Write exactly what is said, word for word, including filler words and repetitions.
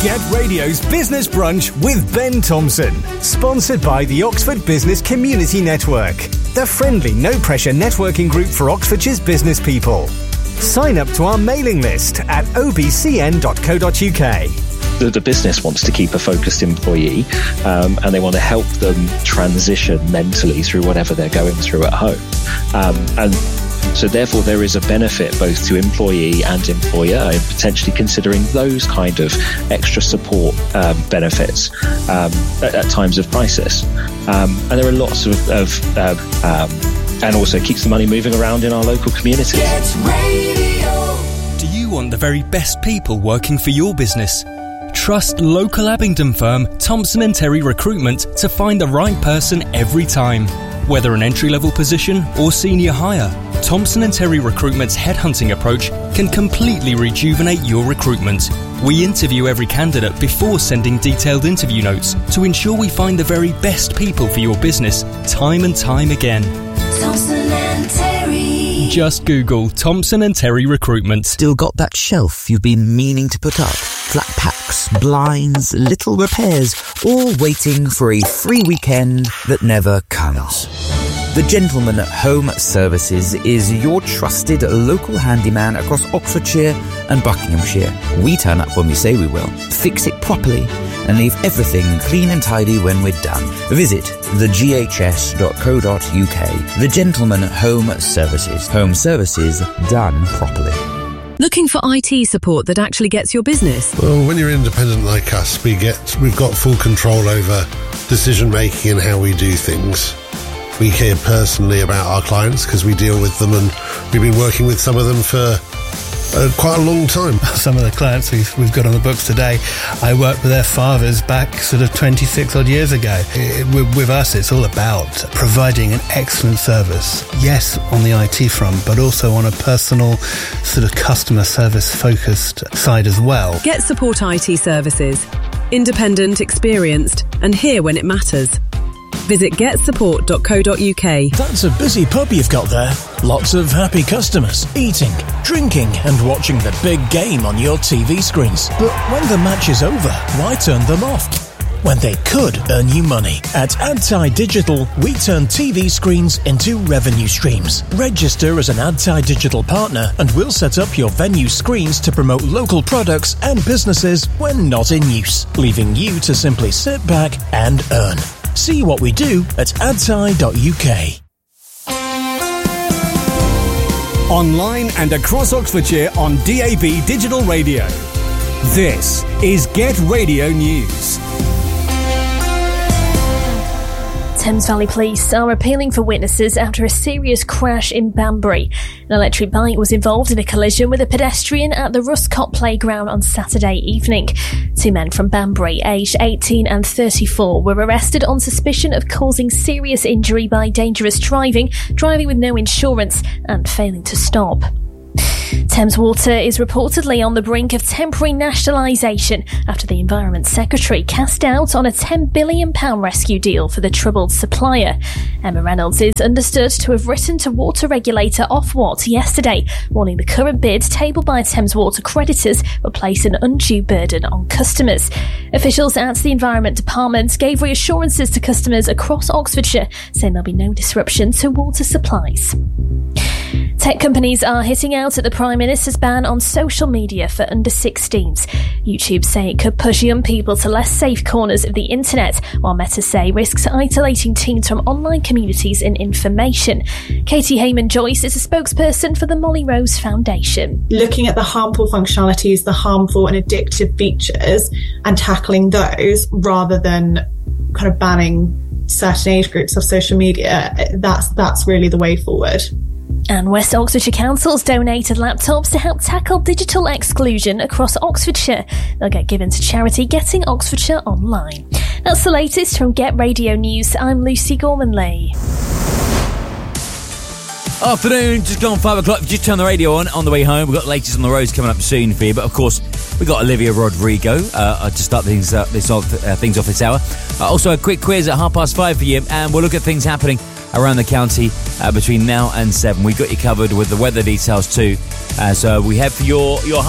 Get Radio's Business Brunch with Ben Thompson. Sponsored by the Oxford Business Community Network, the friendly, no-pressure networking group for Oxfordshire's business people. Sign up to our mailing list at o b c n dot co dot u k. The, the business wants to keep a focused employee um, and they want to help them transition mentally through whatever they're going through at home. Um, and so therefore there is a benefit both to employee and employer in potentially considering those kind of extra support um, benefits um, at, at times of crisis. Um, and there are lots of, of uh, um, and also keeps the money moving around in our local communities. Do you want the very best people working for your business? Trust local Abingdon firm Thompson and Terry Recruitment to find the right person every time. Whether an entry-level position or senior hire, Thompson and Terry Recruitment's headhunting approach can completely rejuvenate your recruitment. We interview every candidate before sending detailed interview notes to ensure we find the very best people for your business time and time again. Thompson and Terry. Just Google Thompson and Terry Recruitment. Still got that shelf you've been meaning to put up? Flat packs, blinds, little repairs, all waiting for a free weekend that never comes. The Gentleman Home Services is your trusted local handyman across Oxfordshire and Buckinghamshire. We turn up when we say we will, fix it properly, and leave everything clean and tidy when we're done. Visit the g h s dot co dot u k. The Gentleman Home Services. Home services done properly. Looking for I T support that actually gets your business? Well, when you're independent like us, we get, we've got full control over decision making and how we do things. We care personally about our clients because we deal with them, and we've been working with some of them for uh, quite a long time. Some of the clients we've, we've got on the books today, I worked with their fathers back sort of twenty-six odd years ago. It, with, with us, it's all about providing an excellent service. Yes, on the I T front, but also on a personal sort of customer service focused side as well. Get Support I T services. Independent, experienced, and here when it matters. Visit get support dot co dot u k. That's a busy pub you've got there. Lots of happy customers, eating, drinking and watching the big game on your T V screens. But when the match is over, why turn them off? When they could earn you money. At AdTi Digital, we turn T V screens into revenue streams. Register as an AdTi Digital partner and we'll set up your venue screens to promote local products and businesses when not in use, leaving you to simply sit back and earn. See what we do at adti dot u k. Online and across Oxfordshire on D A B Digital Radio. This is Get Radio News. Thames Valley Police are appealing for witnesses after a serious crash in Banbury. An electric bike was involved in a collision with a pedestrian at the Ruscott Playground on Saturday evening. Two men from Banbury, aged eighteen and thirty-four, were arrested on suspicion of causing serious injury by dangerous driving, driving with no insurance, and failing to stop. Thames Water is reportedly on the brink of temporary nationalisation after the Environment Secretary cast doubt on a ten billion pounds rescue deal for the troubled supplier. Emma Reynolds is understood to have written to water regulator Ofwat yesterday, warning the current bid tabled by Thames Water creditors will place an undue burden on customers. Officials at the Environment Department gave reassurances to customers across Oxfordshire, saying there'll be no disruption to water supplies. Tech companies are hitting out at the Prime Minister's ban on social media for under sixteens. YouTube say it could push young people to less safe corners of the internet, while Meta say risks isolating teens from online communities and information. Katie Heyman-Joyce is a spokesperson for the Molly Rose Foundation. Looking at the harmful functionalities, the harmful and addictive features, and tackling those rather than kind of banning certain age groups of social media, that's that's really the way forward. And West Oxfordshire Council's donated laptops to help tackle digital exclusion across Oxfordshire. They'll get given to charity Getting Oxfordshire Online. That's the latest from Get Radio News. I'm Lucy Gormanley. Afternoon, just gone five o'clock. Just turn the radio on on the way home. We've got the latest on the roads coming up soon for you. But of course, we've got Olivia Rodrigo uh, to start things, uh, this off, uh, things off this hour. Uh, also, a quick quiz at half past five for you. And we'll look at things happening around the county uh, between now and seven. We've got you covered with the weather details too. Uh, so we have for your, your